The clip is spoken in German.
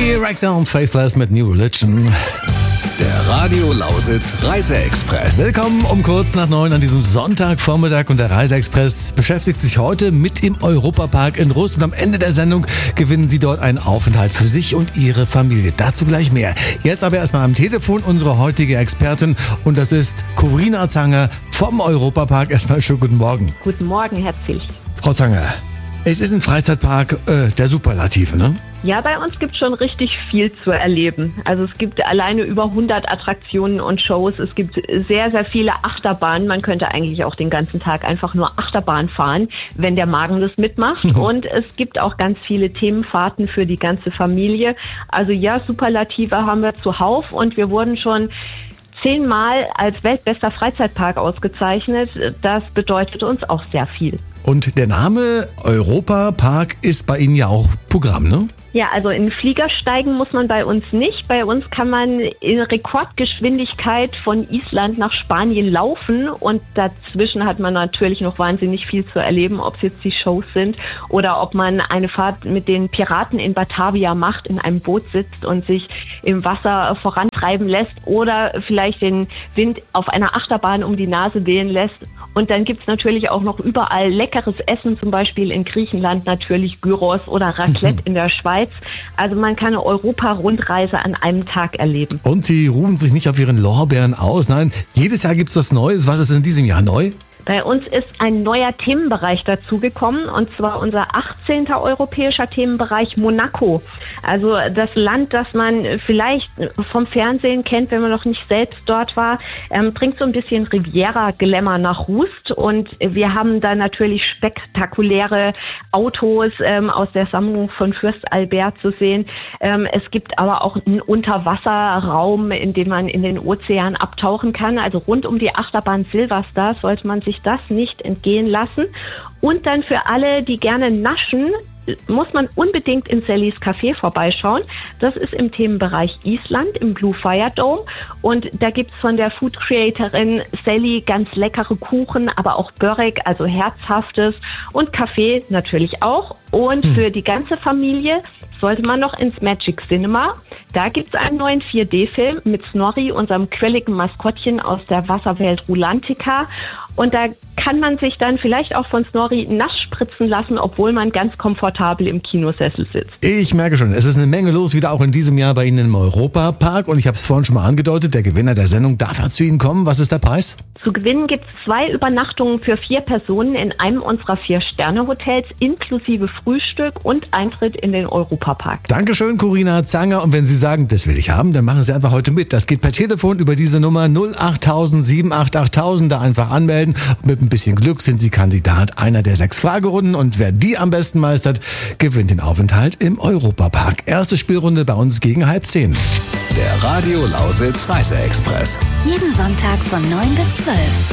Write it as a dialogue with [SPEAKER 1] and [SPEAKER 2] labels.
[SPEAKER 1] Rexa und Faithless mit New Religion.
[SPEAKER 2] Der Radio Lausitz Reiseexpress.
[SPEAKER 1] Willkommen um kurz nach 9 an diesem Sonntagvormittag und der Reiseexpress beschäftigt sich heute mit dem Europapark in Rust und am Ende der Sendung gewinnen Sie dort einen Aufenthalt für sich und Ihre Familie. Dazu gleich mehr. Jetzt aber erstmal am Telefon unsere heutige Expertin und das ist Corinna Zanger vom Europapark. Erstmal schönen guten Morgen.
[SPEAKER 3] Guten Morgen, herzlich.
[SPEAKER 1] Frau Zanger, es ist ein Freizeitpark der Superlative, ne?
[SPEAKER 3] Ja, bei uns gibt es schon richtig viel zu erleben. Also es gibt alleine über 100 Attraktionen und Shows. Es gibt sehr, sehr viele Achterbahnen. Man könnte eigentlich auch den ganzen Tag einfach nur Achterbahn fahren, wenn der Magen das mitmacht. Und es gibt auch ganz viele Themenfahrten für die ganze Familie. Also ja, Superlative haben wir zuhauf und wir wurden schon 10-mal als weltbester Freizeitpark ausgezeichnet. Das bedeutet uns auch sehr viel.
[SPEAKER 1] Und der Name Europapark ist bei Ihnen ja auch Programm, ne?
[SPEAKER 3] Ja, also in den Flieger steigen muss man bei uns nicht. Bei uns kann man in Rekordgeschwindigkeit von Island nach Spanien laufen und dazwischen hat man natürlich noch wahnsinnig viel zu erleben, ob es jetzt die Shows sind oder ob man eine Fahrt mit den Piraten in Batavia macht, in einem Boot sitzt und sich im Wasser vorantreiben lässt oder vielleicht den Wind auf einer Achterbahn um die Nase wehen lässt. Und dann gibt's natürlich auch noch überall leckeres Essen, zum Beispiel in Griechenland natürlich Gyros oder Raclette in der Schweiz. Also man kann eine Europa-Rundreise an einem Tag erleben.
[SPEAKER 1] Und Sie ruhen sich nicht auf Ihren Lorbeeren aus. Nein, jedes Jahr gibt's was Neues. Was ist in diesem Jahr neu?
[SPEAKER 3] Bei uns ist ein neuer Themenbereich dazugekommen und zwar unser 18. europäischer Themenbereich Monaco. Also das Land, das man vielleicht vom Fernsehen kennt, wenn man noch nicht selbst dort war, bringt so ein bisschen Riviera-Glamour nach Rust und wir haben da natürlich spektakuläre Autos aus der Sammlung von Fürst Albert zu sehen. Es gibt aber auch einen Unterwasserraum, in dem man in den Ozean abtauchen kann. Also rund um die Achterbahn Silverstar sollte man sich das nicht entgehen lassen. Und dann für alle, die gerne naschen, muss man unbedingt in Sallys Café vorbeischauen. Das ist im Themenbereich Island im Blue Fire Dome und da gibt's von der Food Creatorin Sally ganz leckere Kuchen, aber auch Börek, also Herzhaftes und Kaffee natürlich auch. Und für die ganze Familie sollte man noch ins Magic Cinema. Da gibt's einen neuen 4D-Film mit Snorri, unserem quirligen Maskottchen aus der Wasserwelt Rulantica. Und da kann man sich dann vielleicht auch von Snorri nass spritzen lassen, obwohl man ganz komfortabel im Kinosessel sitzt.
[SPEAKER 1] Ich merke schon, es ist eine Menge los, wieder auch in diesem Jahr bei Ihnen im Europapark. Und ich habe es vorhin schon mal angedeutet, der Gewinner der Sendung darf ja zu Ihnen kommen. Was ist der Preis?
[SPEAKER 3] Zu gewinnen gibt's 2 Übernachtungen für 4 Personen in einem unserer 4-Sterne-Hotels inklusive Frühstück und Eintritt in den Europapark.
[SPEAKER 1] Dankeschön, Corinna Zanger. Und wenn Sie sagen, das will ich haben, dann machen Sie einfach heute mit. Das geht per Telefon über diese Nummer 08000 788 da einfach anmelden. Und mit ein bisschen Glück sind Sie Kandidat einer der 6 Fragerunden. Und wer die am besten meistert, gewinnt den Aufenthalt im Europapark. Erste Spielrunde bei uns gegen 9:30.
[SPEAKER 2] Der Radio Lausitz Reiseexpress.
[SPEAKER 4] Jeden Sonntag von 9 bis 12.